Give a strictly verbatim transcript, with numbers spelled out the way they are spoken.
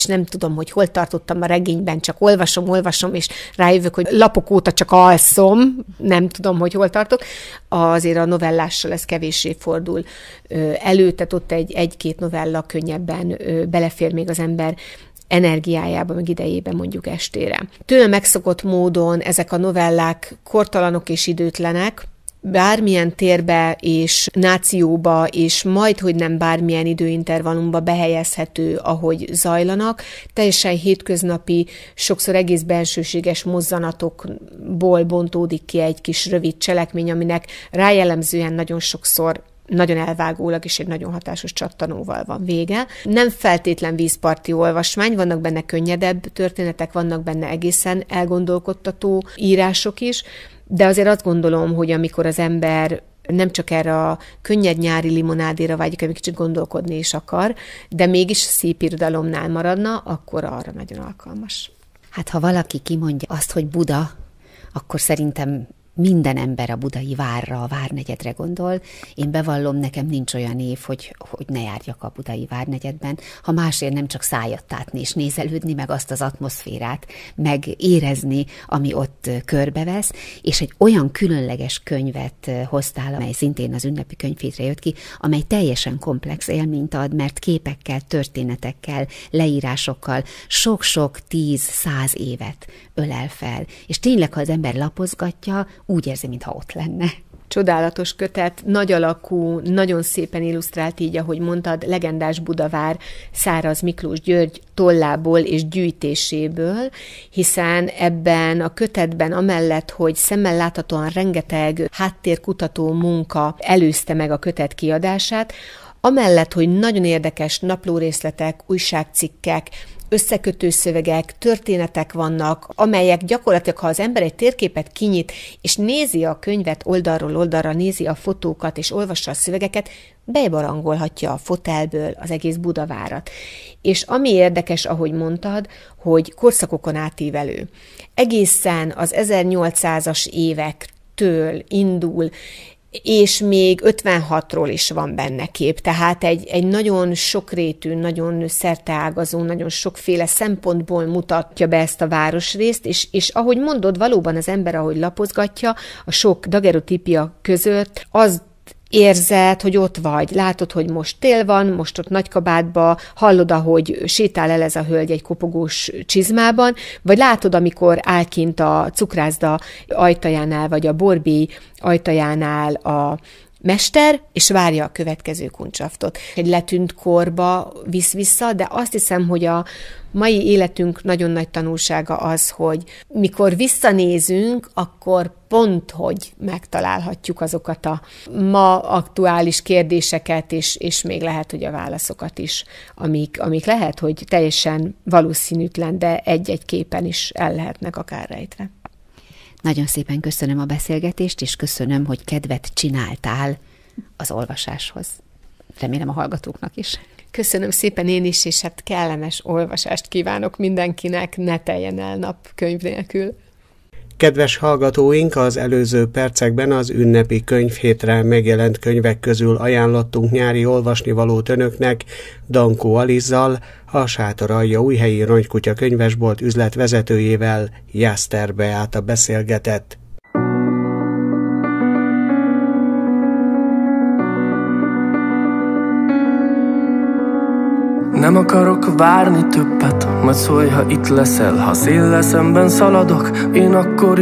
és nem tudom, hogy hol tartottam a regényben, csak olvasom, olvasom, és rájövök, hogy lapok óta csak alszom, nem tudom, hogy hol tartok, azért a novellással ez kevéssé fordul elő, tehát ott egy, egy-két novella könnyebben belefér még az ember energiájába, meg idejébe mondjuk estére. Tőle megszokott módon ezek a novellák kortalanok és időtlenek, bármilyen térbe és nációba, és majdhogy nem bármilyen időintervallumba behelyezhető, ahogy zajlanak. Teljesen hétköznapi, sokszor egész bensőséges mozzanatokból bontódik ki egy kis rövid cselekmény, aminek rájellemzően nagyon sokszor nagyon elvágólag és egy nagyon hatásos csattanóval van vége. Nem feltétlen vízparti olvasmány, vannak benne könnyedebb történetek, vannak benne egészen elgondolkodtató írások is, de azért azt gondolom, hogy amikor az ember nem csak erre a könnyed nyári limonádéra vágyik, hanem kicsit gondolkodni is akar, de mégis szép irodalomnál maradna, akkor arra nagyon alkalmas. Hát ha valaki kimondja azt, hogy Buda, akkor szerintem minden ember a budai várra, a várnegyedre gondol. Én bevallom, nekem nincs olyan év, hogy, hogy ne járjak a budai várnegyedben, ha másért nem csak szájat tátni és nézelődni, meg azt az atmoszférát, meg érezni, ami ott körbevesz, és egy olyan különleges könyvet hoztál, amely szintén az ünnepi könyvhétre jött ki, amely teljesen komplex élményt ad, mert képekkel, történetekkel, leírásokkal sok-sok tíz-száz évet ölel fel. És tényleg, ha az ember lapozgatja, úgy érzi, mintha ott lenne. Csodálatos kötet, nagy alakú, nagyon szépen illusztrált, így, ahogy mondtad, legendás Budavár Száraz Miklós György tollából és gyűjtéséből, hiszen ebben a kötetben amellett, hogy szemmel láthatóan rengeteg háttérkutató munka előzte meg a kötet kiadását, amellett, hogy nagyon érdekes naplórészletek, újságcikkek, összekötő szövegek, történetek vannak, amelyek gyakorlatilag, ha az ember egy térképet kinyit, és nézi a könyvet oldalról oldalra, nézi a fotókat, és olvassa a szövegeket, bebarangolhatja a fotelből az egész Budavárat. És ami érdekes, ahogy mondtad, hogy korszakokon átívelő. Egészen az ezernyolcszázas évektől indul, és még ötvenhatról is van benne kép, tehát egy, egy nagyon sokrétű, nagyon szerteágazó, nagyon sokféle szempontból mutatja be ezt a városrészt, és, és ahogy mondod, valóban az ember, ahogy lapozgatja, a sok dagerotípia között az érzed, hogy ott vagy, látod, hogy most tél van, most ott Nagykabátba, hallod, ahogy sétál el ez a hölgy egy kopogós csizmában, vagy látod, amikor áll kint a cukrászda ajtajánál, vagy a borbély ajtajánál a mester, és várja a következő kuncsaftot. Egy letűnt korba visz vissza, de azt hiszem, hogy a mai életünk nagyon nagy tanulsága az, hogy mikor visszanézünk, akkor pont, hogy megtalálhatjuk azokat a ma aktuális kérdéseket, és, és még lehet, hogy a válaszokat is, amik, amik lehet, hogy teljesen valószínűtlen, de egy-egy képen is el lehetnek akár rejtve. Nagyon szépen köszönöm a beszélgetést, és köszönöm, hogy kedvet csináltál az olvasáshoz. Remélem a hallgatóknak is. Köszönöm szépen én is, és hát kellemes olvasást kívánok mindenkinek, ne teljen el nap könyv nélkül. Kedves hallgatóink, az előző percekben az ünnepi könyvhétre megjelent könyvek közül ajánlottunk nyári olvasnivalót önöknek Dankó Alizzal, a Sátoraljaújhelyi Ronykutya könyvesbolt üzletvezetőjével, Jászter Beáta beszélgetett. Nem akarok várni többet, majd szólj, ha itt leszel, ha széllel szemben szaladok, én akkor